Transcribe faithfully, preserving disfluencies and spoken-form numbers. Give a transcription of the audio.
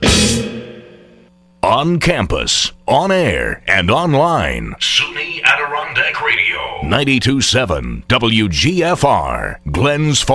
On campus, on air, and online. SUNY Adirondack Radio. ninety-two point seven W G F R, Glens Falls.